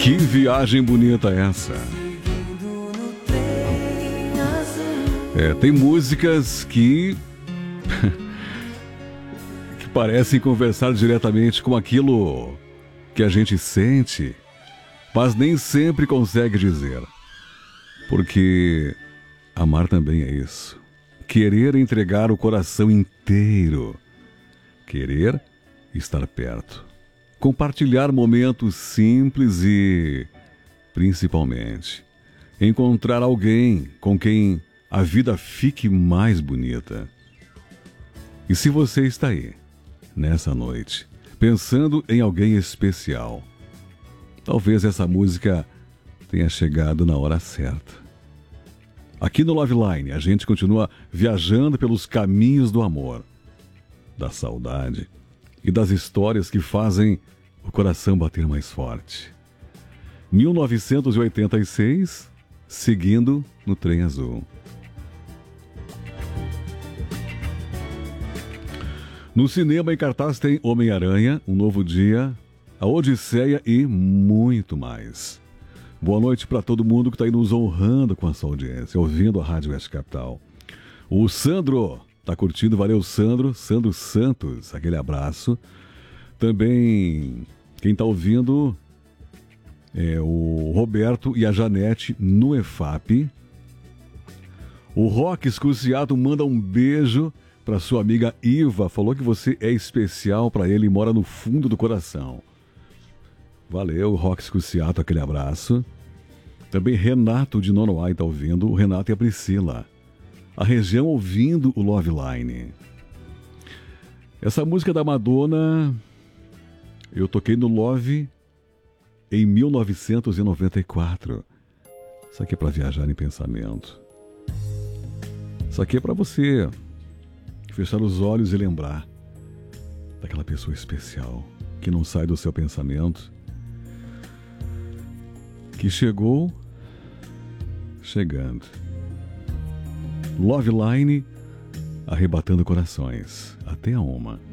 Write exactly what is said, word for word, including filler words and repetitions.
Que viagem bonita essa. É, tem músicas que que parecem conversar diretamente com aquilo que a gente sente, mas nem sempre consegue dizer. Porque amar também é isso. Querer entregar o coração inteiro. Querer estar perto. Compartilhar momentos simples e, principalmente, encontrar alguém com quem a vida fique mais bonita. E se você está aí, nessa noite, pensando em alguém especial, talvez essa música tenha chegado na hora certa. Aqui no Love Line, a gente continua viajando pelos caminhos do amor, da saudade e das histórias que fazem o coração bater mais forte. mil novecentos e oitenta e seis, seguindo no trem azul. No cinema em cartaz tem Homem-Aranha, Um Novo Dia, A Odisseia e muito mais. Boa noite para todo mundo que está aí nos honrando com a sua audiência, ouvindo a Rádio West Capital. O Sandro está curtindo, valeu Sandro, Sandro Santos, aquele abraço. Também quem está ouvindo é o Roberto e a Janete no E F A P. O Roque Escuciato manda um beijo para sua amiga Iva, falou que você é especial para ele e mora no fundo do coração. Valeu, Roque Escuciato, aquele abraço. Também Renato de Nonoai está ouvindo, o Renato e a Priscila. A região ouvindo o Love Line. Essa música da Madonna, eu toquei no Love em mil novecentos e noventa e quatro. Isso aqui é para viajar em pensamento. Isso aqui é para você fechar os olhos e lembrar daquela pessoa especial que não sai do seu pensamento, que chegou chegando. Love Line, arrebatando corações. Até a uma.